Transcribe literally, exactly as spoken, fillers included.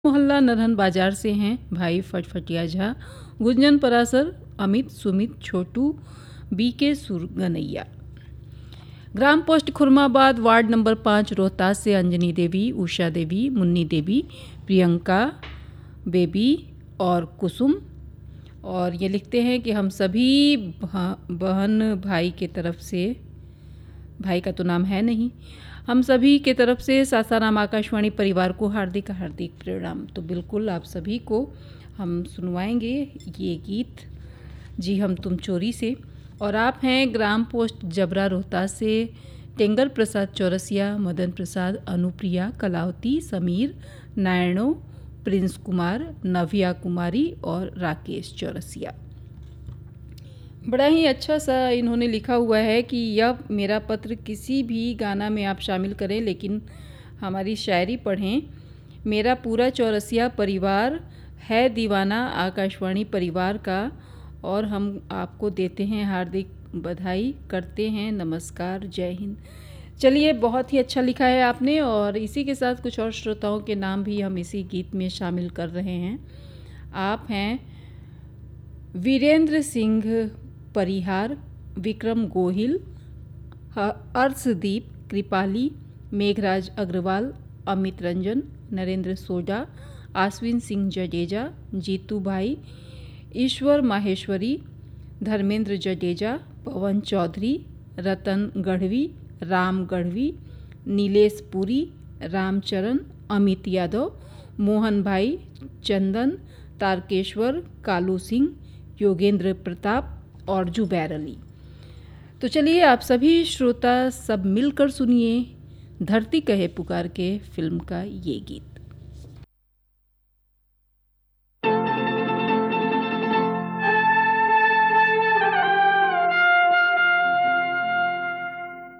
मोहल्ला नरहन बाजार से हैं भाई फटफटिया झा, गुंजन परासर, अमित, सुमित, छोटू, बी के सुरगनैया। ग्राम पोस्ट खुरमाबाद वार्ड नंबर पाँच रोहतास से अंजनी देवी, उषा देवी, मुन्नी देवी, प्रियंका बेबी और कुसुम। और ये लिखते हैं कि हम सभी बहन भाई के तरफ से, भाई का तो नाम है नहीं, हम सभी के तरफ से सासाराम आकाशवाणी परिवार को हार्दिक हार्दिक प्रणाम। तो बिल्कुल आप सभी को हम सुनवाएंगे ये गीत, जी हम तुम चोरी से। और आप हैं ग्राम पोस्ट जबरा रोहतास से टेंगर प्रसाद चौरसिया, मदन प्रसाद, अनुप्रिया, कलावती, समीर, नायणो, प्रिंस कुमार, नव्या कुमारी और राकेश चौरसिया। बड़ा ही अच्छा सा इन्होंने लिखा हुआ है कि यह मेरा पत्र किसी भी गाना में आप शामिल करें, लेकिन हमारी शायरी पढ़ें। मेरा पूरा चौरसिया परिवार है दीवाना आकाशवाणी परिवार का, और हम आपको देते हैं हार्दिक बधाई, करते हैं नमस्कार, जय हिंद। चलिए, बहुत ही अच्छा लिखा है आपने। और इसी के साथ कुछ और श्रोताओं के नाम भी हम इसी गीत में शामिल कर रहे हैं। आप हैं वीरेंद्र सिंह परिहार, विक्रम गोहिल, अर्शदीप, कृपाली, मेघराज अग्रवाल, अमित रंजन, नरेंद्र सोजा, आश्विन सिंह जडेजा, जीतू भाई, ईश्वर माहेश्वरी, धर्मेंद्र जडेजा, पवन चौधरी, रतन गढ़वी, राम गढ़वी, नीलेश पुरी, रामचरण, अमित यादव, मोहन भाई, चंदन, तारकेश्वर, कालू सिंह, योगेंद्र प्रताप और जुबैर अली। तो चलिए आप सभी श्रोता सब मिलकर सुनिए धरती कहे पुकार के फिल्म का ये गीत।